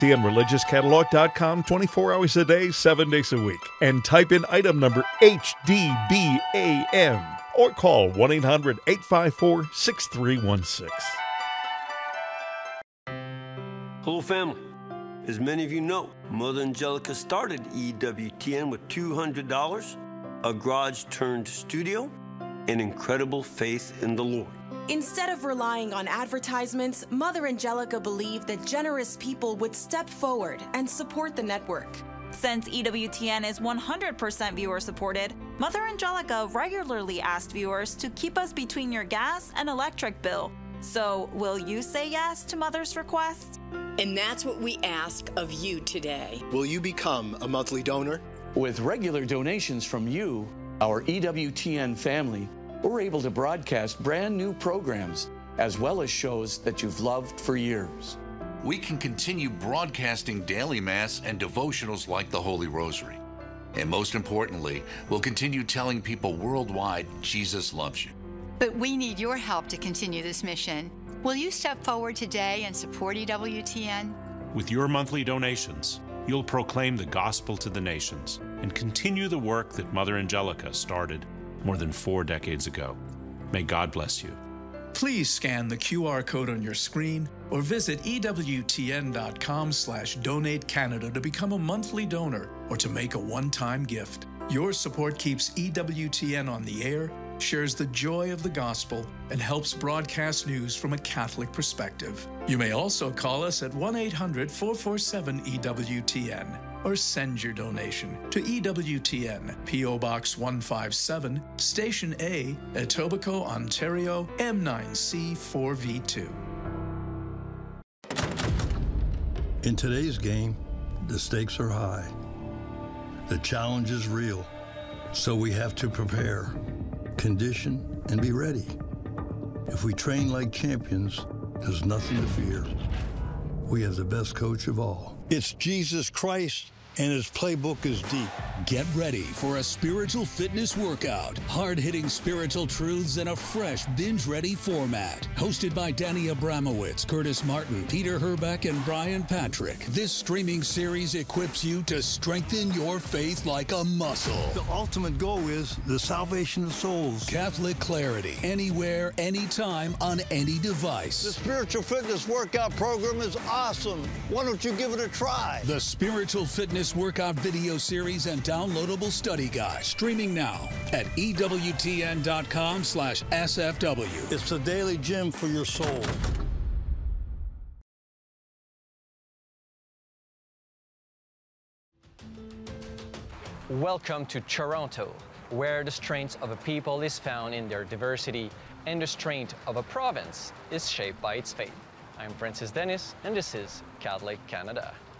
TNReligiousCatalog.com 24 hours a day, 7 days a week. And type in item number HDBAM or call 1-800-854-6316. Hello, family. As many of you know, Mother Angelica started EWTN with $200, a garage-turned studio, and incredible faith in the Lord. Instead of relying on advertisements, Mother Angelica believed that generous people would step forward and support the network. Since EWTN is 100% viewer-supported, Mother Angelica regularly asked viewers to keep us between your gas and electric bill. So, will you say yes to Mother's request? And that's what we ask of you today. Will you become a monthly donor? With regular donations from you, our EWTN family, we're able to broadcast brand new programs, as well as shows that you've loved for years. We can continue broadcasting daily Mass and devotionals like the Holy Rosary. And most importantly, we'll continue telling people worldwide Jesus loves you. But we need your help to continue this mission. Will you step forward today and support EWTN? With your monthly donations, you'll proclaim the gospel to the nations and continue the work that Mother Angelica started more than 4 decades ago. May God bless you. Please scan the QR code on your screen or visit EWTN.com/donate Canada to become a monthly donor or to make a one-time gift. Your support keeps EWTN on the air, shares the joy of the gospel, and helps broadcast news from a Catholic perspective. You may also call us at 1-800-447-EWTN or send your donation to EWTN, P.O. Box 157, Station A, Etobicoke, Ontario, M9C 4V2. In today's game, the stakes are high. The challenge is real, so we have to prepare, condition, and be ready. If we train like champions, there's nothing to fear. We have the best coach of all. It's Jesus Christ, and his playbook is deep. Get ready for a spiritual fitness workout, hard-hitting spiritual truths in a fresh, binge-ready format. Hosted by Danny Abramowitz, Curtis Martin, Peter Herbeck, and Brian Patrick. This streaming series equips you to strengthen your faith like a muscle. The ultimate goal is the salvation of souls. Catholic clarity, anywhere, anytime, on any device. The spiritual fitness workout program is awesome. Why don't you give it a try? The Spiritual Fitness Workout video series and downloadable study guide, streaming now at EWTN.com/SFW. It's the daily gym for your soul. Welcome to Toronto, where the strength of a people is found in their diversity and the strength of a province is shaped by its faith. I'm Francis Dennis, and this is Catholic Canada.